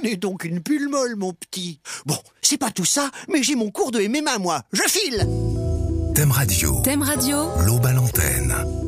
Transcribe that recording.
Prenez donc une bulle molle, mon petit. Bon, c'est pas tout ça, mais j'ai mon cours de MMA, moi. Je file. Thème Radio. Thème Radio. L'aube à l'antenne.